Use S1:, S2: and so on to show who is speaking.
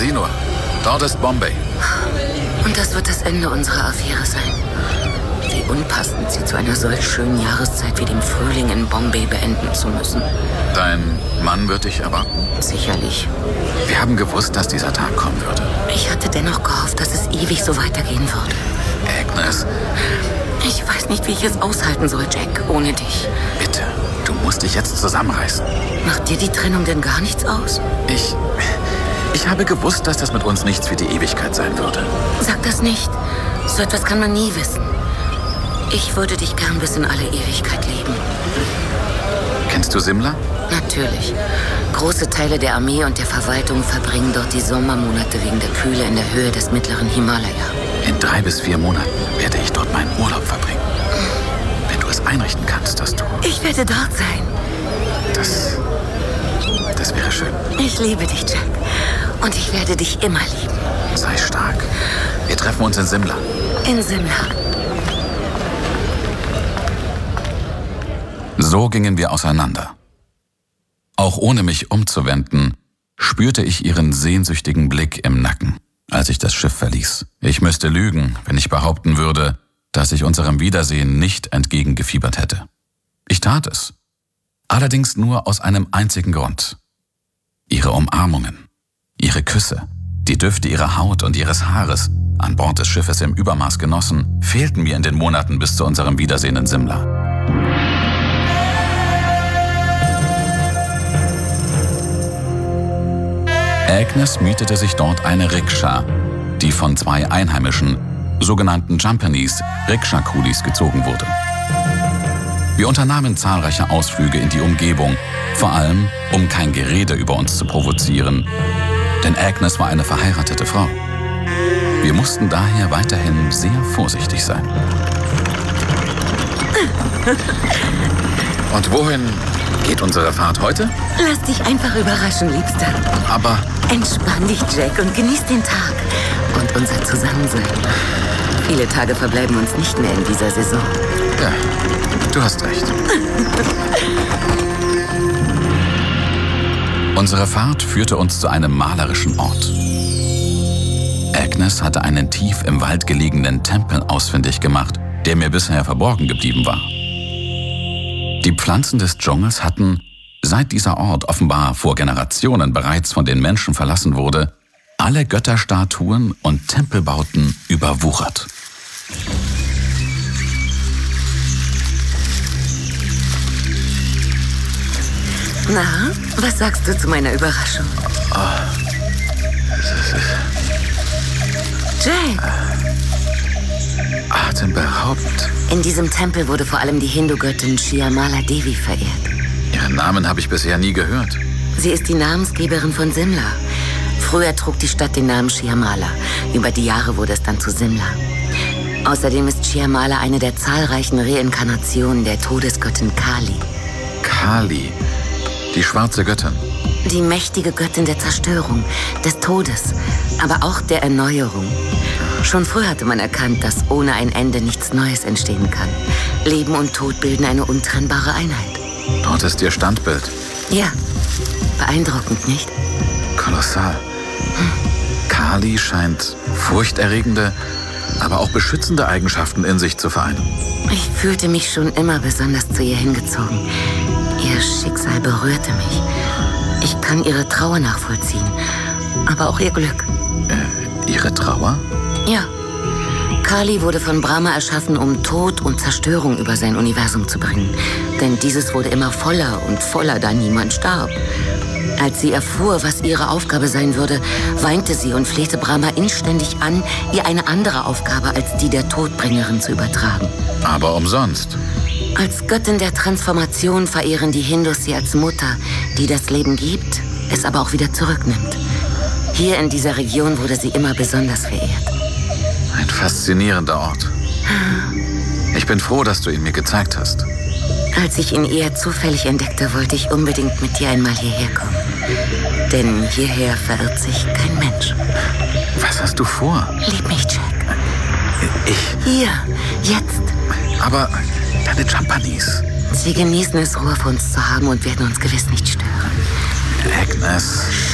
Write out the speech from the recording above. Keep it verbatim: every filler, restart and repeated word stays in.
S1: Sieh nur, dort ist Bombay.
S2: Und das wird das Ende unserer Affäre sein. Wie unpassend, sie zu einer solch schönen Jahreszeit wie dem Frühling in Bombay beenden zu müssen.
S1: Dein Mann wird dich erwarten?
S2: Sicherlich.
S1: Wir haben gewusst, dass dieser Tag kommen würde.
S2: Ich hatte dennoch gehofft, dass es ewig so weitergehen würde.
S1: Agnes.
S2: Ich weiß nicht, wie ich es aushalten soll, Jack, ohne dich.
S1: Bitte, du musst dich jetzt zusammenreißen.
S2: Macht dir die Trennung denn gar nichts aus?
S1: Ich... Ich habe gewusst, dass das mit uns nichts für die Ewigkeit sein würde.
S2: Sag das nicht. So etwas kann man nie wissen. Ich würde dich gern bis in alle Ewigkeit lieben.
S1: Kennst du Simla?
S2: Natürlich. Große Teile der Armee und der Verwaltung verbringen dort die Sommermonate wegen der Kühle in der Höhe des mittleren Himalaya.
S1: In drei bis vier Monaten werde ich dort meinen Urlaub verbringen. Wenn du es einrichten kannst, dass du...
S2: Ich werde dort sein.
S1: Das... Das wäre schön.
S2: Ich liebe dich, Jack. Und ich werde dich immer lieben.
S1: Sei stark. Wir treffen uns in Simla.
S2: In Simla.
S1: So gingen wir auseinander. Auch ohne mich umzuwenden, spürte ich ihren sehnsüchtigen Blick im Nacken, als ich das Schiff verließ. Ich müsste lügen, wenn ich behaupten würde, dass ich unserem Wiedersehen nicht entgegengefiebert hätte. Ich tat es. Allerdings nur aus einem einzigen Grund. Ihre Umarmungen, ihre Küsse, die Düfte ihrer Haut und ihres Haares, an Bord des Schiffes im Übermaß genossen, fehlten mir in den Monaten bis zu unserem Wiedersehen in Simla. Agnes mietete sich dort eine Rikscha, die von zwei Einheimischen, sogenannten Japanese Rikscha-Kulis, gezogen wurde. Wir unternahmen zahlreiche Ausflüge in die Umgebung, vor allem, um kein Gerede über uns zu provozieren, denn Agnes war eine verheiratete Frau. Wir mussten daher weiterhin sehr vorsichtig sein. Und wohin geht unsere Fahrt heute?
S2: Lass dich einfach überraschen, Liebster.
S1: Aber...
S2: Entspann dich, Jack, und genieß den Tag und unser Zusammensein. Viele Tage verbleiben uns nicht mehr in dieser Saison.
S1: Ja, du hast recht. Unsere Fahrt führte uns zu einem malerischen Ort. Agnes hatte einen tief im Wald gelegenen Tempel ausfindig gemacht, der mir bisher verborgen geblieben war. Die Pflanzen des Dschungels hatten, seit dieser Ort offenbar vor Generationen bereits von den Menschen verlassen wurde, alle Götterstatuen und Tempelbauten überwuchert.
S2: Na, was sagst du zu meiner Überraschung?
S1: Oh.
S2: Jack!
S1: Atemberaubend.
S2: In diesem Tempel wurde vor allem die Hindu-Göttin Shyamala Devi verehrt.
S1: Ihren Namen habe ich bisher nie gehört.
S2: Sie ist die Namensgeberin von Simla. Früher trug die Stadt den Namen Shyamala. Über die Jahre wurde es dann zu Simla. Außerdem ist Shyamala eine der zahlreichen Reinkarnationen der Todesgöttin Kali.
S1: Kali, die schwarze Göttin.
S2: Die mächtige Göttin der Zerstörung, des Todes, aber auch der Erneuerung. Schon früh hatte man erkannt, dass ohne ein Ende nichts Neues entstehen kann. Leben und Tod bilden eine untrennbare Einheit.
S1: Dort ist ihr Standbild.
S2: Ja, beeindruckend, nicht?
S1: Kolossal. Hm. Kali scheint furchterregende, aber auch beschützende Eigenschaften in sich zu vereinen.
S2: Ich fühlte mich schon immer besonders zu ihr hingezogen. Ihr Schicksal berührte mich. Ich kann ihre Trauer nachvollziehen, aber auch ihr Glück.
S1: Äh, ihre Trauer?
S2: Ja. Kali wurde von Brahma erschaffen, um Tod und Zerstörung über sein Universum zu bringen. Denn dieses wurde immer voller und voller, da niemand starb. Als sie erfuhr, was ihre Aufgabe sein würde, weinte sie und flehte Brahma inständig an, ihr eine andere Aufgabe als die der Todbringerin zu übertragen.
S1: Aber umsonst.
S2: Als Göttin der Transformation verehren die Hindus sie als Mutter, die das Leben gibt, es aber auch wieder zurücknimmt. Hier in dieser Region wurde sie immer besonders verehrt.
S1: Ein faszinierender Ort. Ich bin froh, dass du ihn mir gezeigt hast.
S2: Als ich ihn eher zufällig entdeckte, wollte ich unbedingt mit dir einmal hierher kommen. Denn hierher verirrt sich kein Mensch.
S1: Was hast du vor?
S2: Lieb mich, Jack.
S1: Ich?
S2: Hier, jetzt.
S1: Aber deine Japanese.
S2: Sie genießen es, Ruhe für uns zu haben und werden uns gewiss nicht stören.
S1: Agnes.